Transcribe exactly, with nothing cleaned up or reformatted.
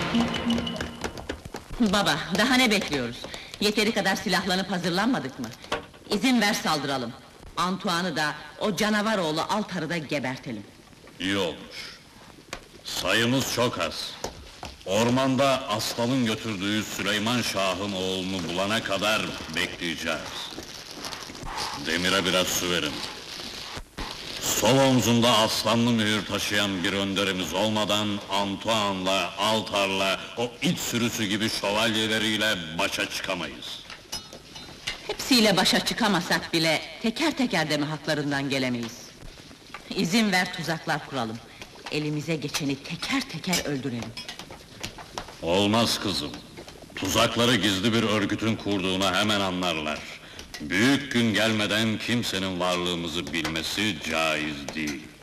Baba, daha ne bekliyoruz? Yeteri kadar silahlanıp hazırlanmadık mı? İzin ver saldıralım. Antoine'ı da, o canavar oğlu Altar'ı da gebertelim. İyi olmuş. Sayımız çok az. Ormanda aslanın götürdüğü Süleyman Şah'ın oğlunu bulana kadar bekleyeceğiz. Demire biraz su verin. Sol omzunda aslanlı mühür taşıyan bir önderimiz olmadan Antoine'la, Altar'la, o it sürüsü gibi şövalyeleriyle başa çıkamayız. Hepsiyle başa çıkamasak bile, teker teker de mi haklarından gelemeyiz? İzin ver tuzaklar kuralım. Elimize geçeni teker teker öldürelim. Olmaz kızım. Tuzakları gizli bir örgütün kurduğuna hemen anlarlar. Büyük gün gelmeden kimsenin varlığımızı bilmesi caiz değil.